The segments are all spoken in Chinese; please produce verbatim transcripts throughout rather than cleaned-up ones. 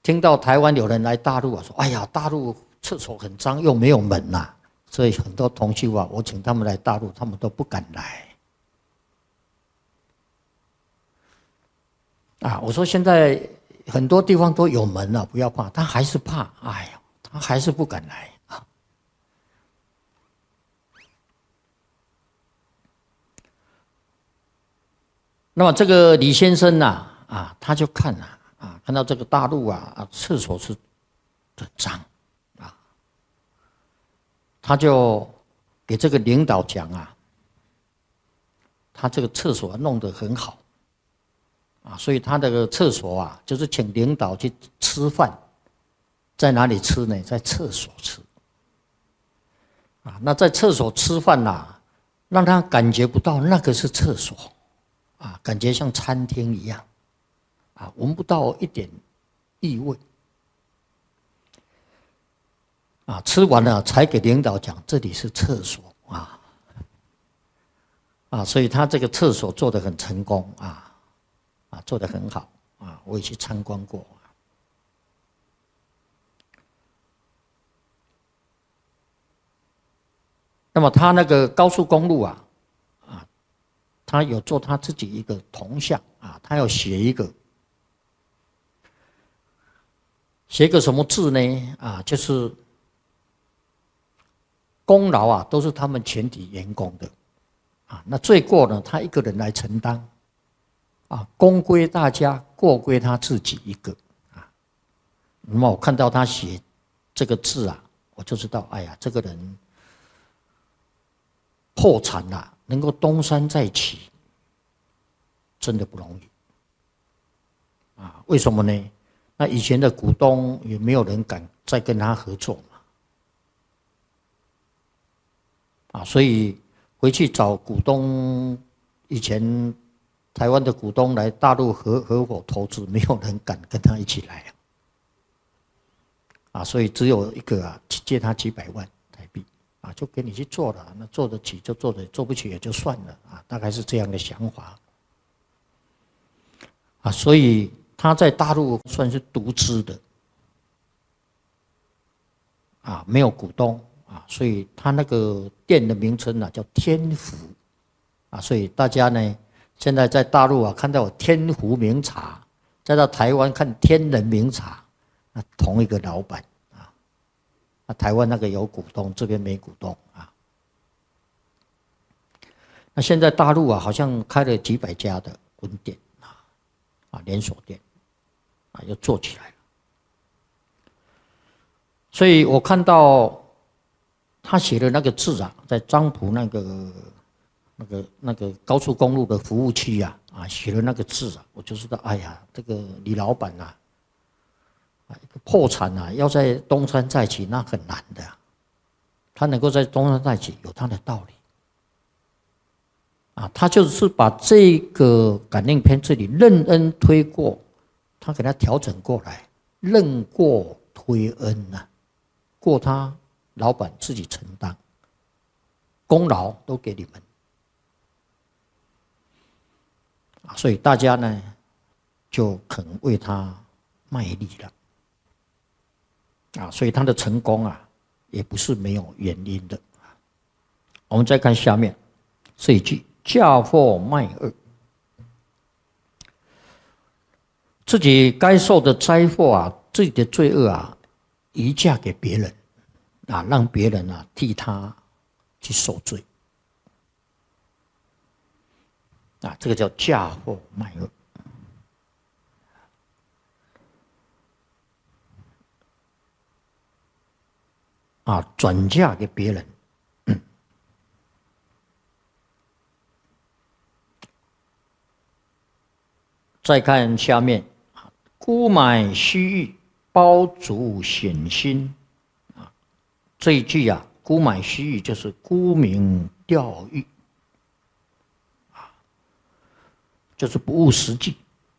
听到台湾有人来大陆啊，说：“哎呀，大陆厕所很脏，又没有门呐、啊。”所以很多同修啊，我请他们来大陆，他们都不敢来。啊，我说现在很多地方都有门了，不要怕，他还是怕，哎呀，他还是不敢来啊。那么这个李先生呐、啊，啊，他就看啊，啊，看到这个大陆啊，啊，厕所是很脏，啊，他就给这个领导讲啊，他这个厕所弄得很好。啊，所以他这个厕所啊，就是请领导去吃饭，在哪里吃呢？在厕所吃。啊，那在厕所吃饭呐、啊，让他感觉不到那个是厕所，啊，感觉像餐厅一样，啊，闻不到一点异味。啊，吃完了才给领导讲这里是厕所啊，啊，所以他这个厕所做得很成功啊。啊，做得很好啊！我也去参观过。那么他那个高速公路啊，啊，他有做他自己一个铜像啊，他要写一个，写个什么字呢？啊，就是功劳啊，都是他们全体员工的啊，那罪过呢，他一个人来承担。啊，功归大家，过归他自己一个啊。那么我看到他写这个字啊，我就知道，哎呀，这个人破产了、啊，能够东山再起，真的不容易啊。为什么呢？那以前的股东也没有人敢再跟他合作嘛。啊，所以回去找股东，以前。台湾的股东来大陆合合伙投资，没有人敢跟他一起来啊！啊，所以只有一个啊，借他几百万台币啊，就给你去做了。那做得起就做得，做不起也就算了啊，大概是这样的想法啊。所以他在大陆算是独资的啊，没有股东啊，所以他那个店的名称啊叫天福啊，所以大家呢。现在在大陆啊，看到有天福茗茶，再到台湾看天人茗茶，那同一个老板啊。那台湾那个有股东，这边没股东啊。那现在大陆啊，好像开了几百家的分店啊，啊连锁店啊，又做起来了。所以我看到他写的那个字啊，在漳浦那个。那个那个高速公路的服务区啊，啊，写了那个字啊，我就知道，哎呀，这个李老板呐、啊，一个破产啊，要在东山再起，那很难的、啊。他能够在东山再起，有他的道理。啊，他就是把这个感应篇这里认恩推过，他给他调整过来，认过推恩呐、啊，过他老板自己承担，功劳都给你们。所以大家呢，就肯为他卖力了，啊，所以他的成功啊，也不是没有原因的。我们再看下面这一句：嫁祸卖恶，自己该受的灾祸啊，自己的罪恶啊，移嫁给别人，啊，让别人啊替他去受罪。啊，这个叫嫁祸卖恶。啊，转嫁给别人。嗯、再看下面，孤买虚誉，包足显心。啊，这一句啊，孤买虚誉就是沽名钓誉。就是不务实际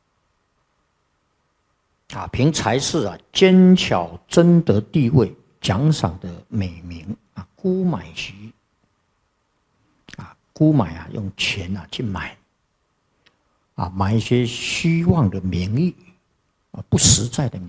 啊，凭才识啊，奸巧争得地位、奖赏的美名啊，沽买虚啊，沽买啊，用钱啊去买啊，买一些虚妄的名誉啊，不实在的名誉。